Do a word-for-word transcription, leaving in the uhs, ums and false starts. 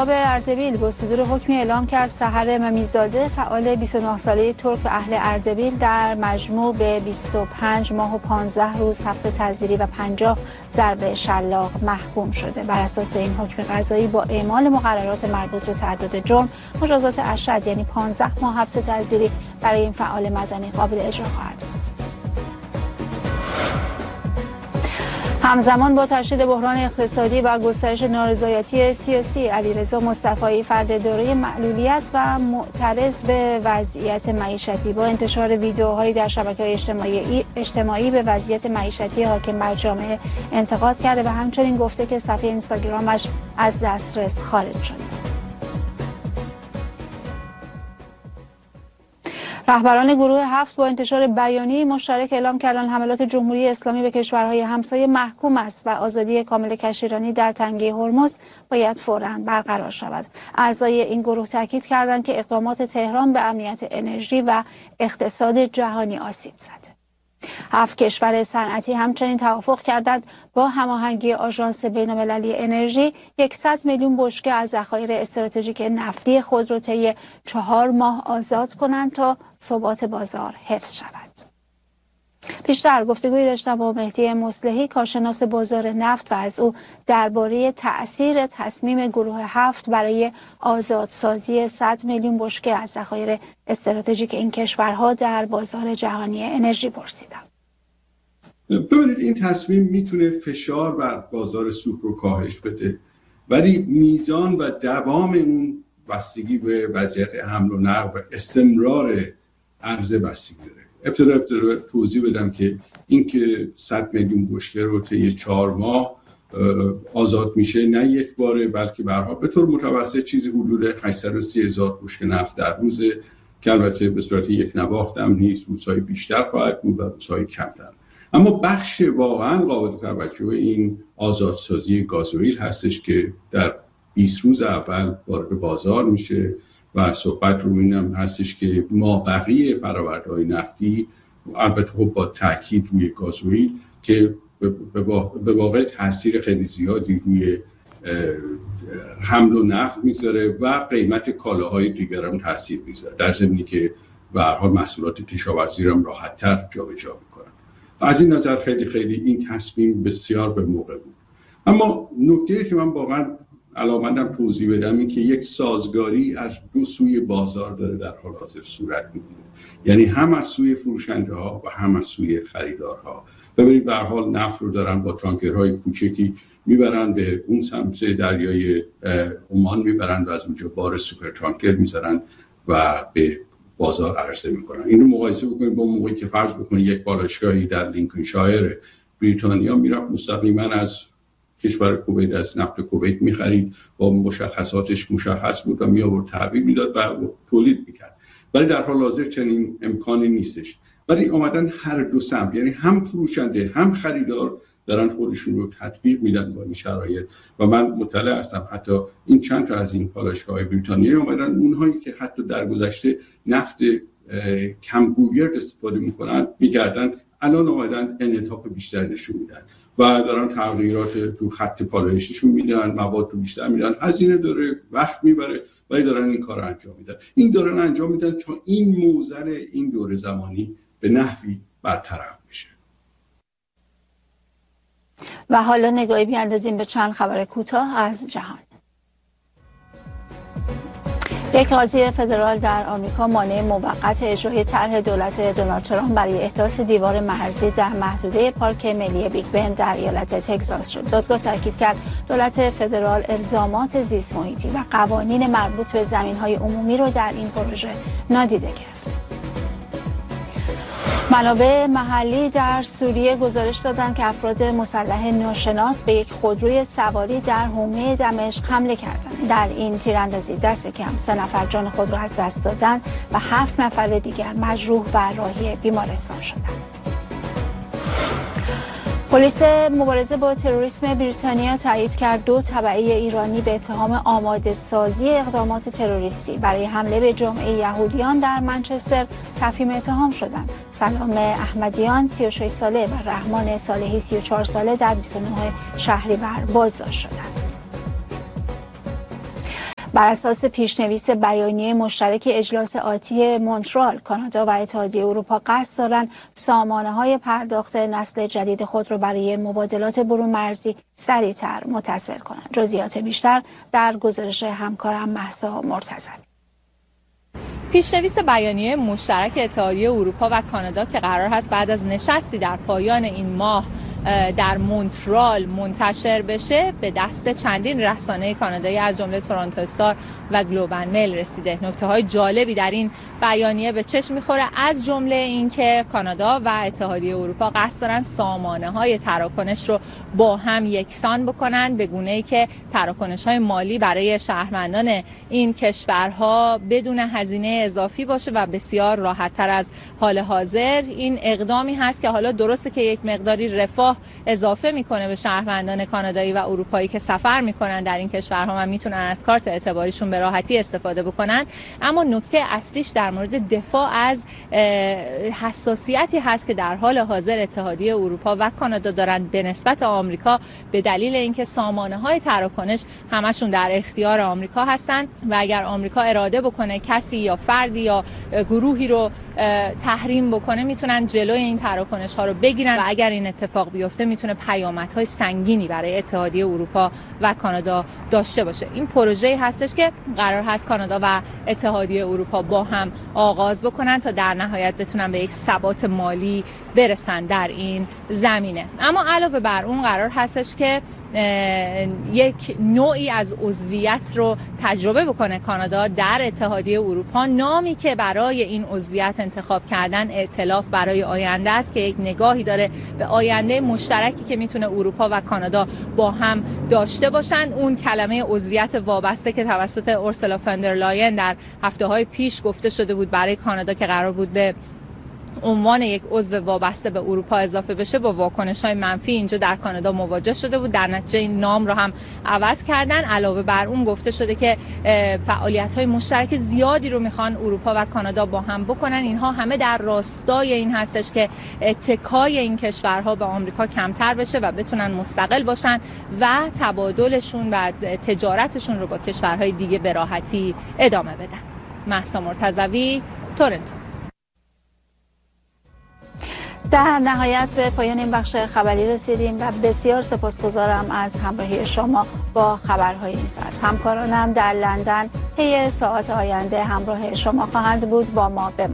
انتخاب اردبیل با صدور حکمی اعلام کرد سحر ممیزاده فعال بیست و نه ساله ترک و اهل اردبیل در مجموع به بیست و پنج ماه و پانزده روز حبس تعزیری و پنجاه ضرب شلاق محکوم شده. بر اساس این حکم قضایی با اعمال مقررات مربوط به تعدد جرم مجازات اشد یعنی پانزده ماه حبس تعزیری برای این فعال مدنی قابل اجرا خواهد بود. همزمان با تشدید بحران اقتصادی و گسترش نارضایتی سیاسی، علیرضا مصطفی فرد دوره معلولیت و معترض به وضعیت معیشتی با انتشار ویدیوهایی در شبکه‌های اجتماعی اجتماعی به وضعیت معیشتی حاکم بر جامعه انتقاد کرده و همچنین گفته که صفحه اینستاگرامش از دسترس خارج شده. رهبران گروه هفت با انتشار بیانیه مشترک اعلام کردند حملات جمهوری اسلامی به کشورهای همسایه محکوم است و آزادی کامل کشتیرانی در تنگه هرمز باید فوراً برقرار شود. اعضای این گروه تاکید کردند که اقدامات تهران به امنیت انرژی و اقتصاد جهانی آسیب زده. هفت کشور صنعتی همچنین توافق کردند با هماهنگی آژانس بین‌المللی انرژی صد میلیون بشکه از ذخایر استراتژیک نفتی خود را طی چهار ماه آزاد کنند تا ثبات بازار حفظ شود. پیشتر گفتگویی داشتم با مهدی مصلحی کارشناس بازار نفت و از او درباره تأثیر تصمیم گروه هفت برای آزادسازی صد میلیون بشکه از ذخایر استراتژیک این کشورها در بازار جهانی انرژی پرسیدم. ببینید این تصمیم میتونه فشار بر بازار سوخت رو کاهش بده، ولی میزان و دوام اون بستگی به وضعیت حمل و نقل و استمرار عرضه بستگی داره. ابتدا ابتدا توضیح بدم که این که صد میلیون بشکه رو طی چهار ماه آزاد میشه نه یک باره بلکه به هر حال به طور متوسط چیزی حدود هشتصد و سی هزار بشکه نفت در روز که البته به صورت یک نواخت هم نیست، روزهای بیشتر خواهد بود و روزهای کمتر. اما بخش واقعا قابل توجه این آزادسازی گازوئیل هستش که در بیست روز اول وارد بازار میشه و صحبت رو اینم هستش که مابقی فرآورده‌های نفتی البته خب با تاکید روی گازوئیل که به واقع تاثیر خیلی زیادی روی حمل و نقل میذاره و قیمت کالاهای دیگر هم تاثیر میذاره، در ضمنی که به هر حال محصولات کشاورزی رو هم راحت‌تر جابجا میکنن. از این نظر خیلی خیلی این تصمیم بسیار به موقع بود. اما نکته‌ای که من واقعا علاوندم توضیح بدم این که یک سازگاری از دو سوی بازار داره در حال حاضر صورت میگیره، یعنی هم از سوی فروشنده ها و هم از سوی خریدارها. ببینید به هر حال نفت رو دارن با تانکرهای کوچکی میبرن به اون سمت دریای عمان میبرن و از اونجا بار سوپر تانکر میذارن و به بازار عرضه میکنن. اینو مقایسه بکنید با موقعی که فرض بکنید یک بالایشگاهی در لینکلشایر بریتانیا میرفت مستقیما از کشور کویت از نفت کویت می‌خرید، با مشخصاتش مشخص بود و می‌آورد تحویل میداد و تولید می‌کرد. ولی در حال حاضر چنین امکانی نیستش. ولی اومدن هر دو سمت، یعنی هم فروشنده هم خریدار دارن خودشون رو تطبیق میدن با این شرایط و من مطلع هستم حتی این چند تا از این پالایشگاه‌های بریتانیا اومدن اونهایی که حتی در گذشته نفت کم گوگرد استفاده می‌کنن می‌کردن الان اومدن انعطاف بیشتر نشون میدن و دارن تغییرات تو خط پالایشیشون میدن، مواد رو بیشتر میدن، هزینه داره، وقت میبره، ولی دارن این کار رو انجام میدن. این دارن انجام میدن تا این موزل این دوره زمانی به نحوی برطرف بشه. و حالا نگاهی بیاندازیم به چند خبر کوتاه از جهان. یک قاضی فدرال در آمریکا مانع موقت اجرای طرح دولت دونالد ترامپ برای احداث دیوار مرزی در محدوده پارک ملی بیگ بند در ایالت تگزاس شد. دادگاه تاکید کرد دولت فدرال الزامات زیست محیطی و قوانین مربوط به زمین‌های عمومی را در این پروژه نادیده گرفت. منابع محلی در سوریه گزارش دادند که افراد مسلح ناشناس به یک خودروی سواری در حومه دمشق حمله کردند. در این تیراندازی دست کم سه نفر جان خود را از دست دادند و هفت نفر دیگر مجروح و راهی بیمارستان شدند. پلیس مبارزه با تروریسم بریتانیا تایید کرد دو تبعی ایرانی به اتهام آماده سازی اقدامات تروریستی برای حمله به جامعه یهودیان در منچستر تفهیم اتهام شدند. سلام احمدیان سی و شش ساله و رحمان صالحی سی و چهار ساله در بیست و نه شهریور بازداشت شدند. بر اساس پیشنویس بیانیه مشترک اجلاس آتی مونترال، کانادا و اتحادیه اروپا قصد دارند سامانه‌های پرداخت نسل جدید خود را برای مبادلات برون مرزی سریعتر متصل کنند. جزئیات بیشتر در گزارش همکارم مهسا مرتضوی. پیشنویس بیانیه مشترک اتحادیه اروپا و کانادا که قرار هست بعد از نشستی در پایان این ماه در مونترال منتشر بشه به دست چندین رسانه کانادایی از جمله تورنتو استار و گلوب اند میل رسیده. نکته های جالبی در این بیانیه به چشم میخوره، از جمله اینکه کانادا و اتحادیه اروپا قصد دارن سامانه های تراکنش رو با هم یکسان بکنن به گونه‌ای که تراکنش های مالی برای شهروندان این کشورها بدون هزینه اضافی باشه و بسیار راحت‌تر از حال حاضر. این اقدامی هست که حالا درسته که یک مقداری رفاه اضافه میکنه به شهروندان کانادایی و اروپایی که سفر میکنن در این کشورها و میتونن از کارت اعتباریشون به راحتی استفاده بکنن، اما نکته اصلیش در مورد دفاع از حساسیتی هست که در حال حاضر اتحادیه اروپا و کانادا دارن به نسبت آمریکا به دلیل اینکه سامانه‌های تراکنش همشون در اختیار آمریکا هستن و اگر آمریکا اراده بکنه کسی یا فردی یا گروهی رو تحریم بکنه میتونن جلوی این تراکنش ها رو بگیرن و اگر این اتفاق بیفته میتونه پیامدهای سنگینی برای اتحادیه اروپا و کانادا داشته باشه. این پروژه‌ای هستش که قرار هست کانادا و اتحادیه اروپا با هم آغاز بکنن تا در نهایت بتونن به یک ثبات مالی برسن در این زمینه. اما علاوه بر اون قرار هستش که یک نوعی از عضویت رو تجربه بکنه کانادا در اتحادیه اروپا. نامی که برای این عضویت انتخاب کردن ائتلاف برای آینده است که یک نگاهی داره به آینده مشترکی که میتونه اروپا و کانادا با هم داشته باشن. اون کلمه عضویت وابسته که توسط اورسولا فون در لاین در هفته‌های پیش گفته شده بود برای کانادا که قرار بود به عنوان یک عضو وابسته به اروپا اضافه بشه، با واکنش‌های منفی اینجا در کانادا مواجه شده بود. در نتیجه این نام رو هم عوض کردن. علاوه بر اون گفته شده که فعالیت‌های مشترک زیادی رو میخوان اروپا و کانادا با هم بکنن. اینها همه در راستای این هستش که اتکای این کشورها به آمریکا کمتر بشه و بتونن مستقل باشن و تبادلشون و تجارتشون رو با کشورهای دیگه به راحتی ادامه بدن. مهسا مرتضوی، تورنتو. در نهایت به پایان این بخش خبری رسیدیم و بسیار سپاسگزارم از همراهی شما با خبرهای این ساعت. همکارانم در لندن طی ساعات آینده همراه شما خواهند بود. با ما بمانید.